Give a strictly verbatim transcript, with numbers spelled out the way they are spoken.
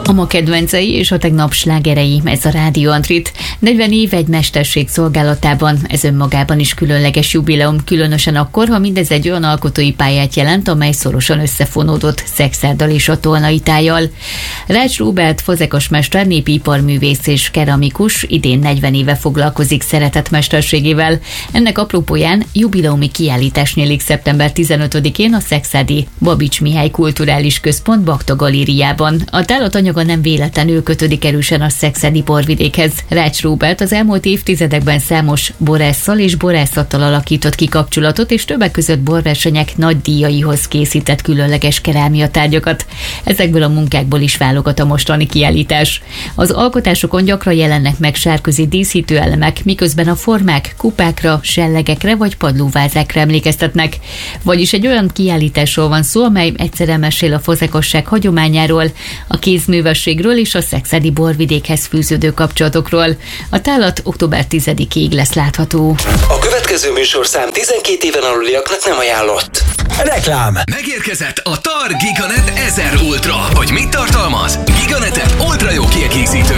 A ma kedvencei és a tegnap slágerei, ez a Rádió Antrit. negyven év egy mesterség szolgálatában, ez önmagában is különleges jubileum, különösen akkor, ha mindez egy olyan alkotói pályát jelent, amely szorosan összefonódott Szexárdal és a Tolnai tájjal. Rács Róbert fazekasmester, népi iparművész és keramikus idén negyven éve foglalkozik szeretett mesterségével. Ennek apropóján jubileumi kiállítás nyílik szeptember tizenötödikén a szexárdi Babits Mihály Kulturális Központ Bakta Galériában. A tárlat anyaga nem véletlenül kötődik erősen a szexárdi borvidékhez. Rács Róbert az elmúlt évtizedekben számos borásszal és borászattal alakított ki kapcsolatot, és többek között borversenyek nagy díjaihoz készített különleges kerámiatárgyakat. Ezekből a munkákból is válogat a mostani kiállítás. Az alkotásokon gyakran jelennek meg sárközi díszítő elemek, miközben a formák kupákra, sellegekre vagy padlóvázákra emlékeztetnek. Vagyis egy olyan kiállításról van szó, amely egyszerre mesél a fazekasság hagyományáról, a kézművességről és a szexárdi borvidékhez fűződő kapcsolatokról. A tárlat október tizedikéig lesz látható. A következő műsorszám tizenkét éven aluliaknak nem ajánlott. Reklám! Megérkezett a TAR Giganet ezer Ultra. Hogy mit tartalmaz? Giganetet ultra jó kiegészítő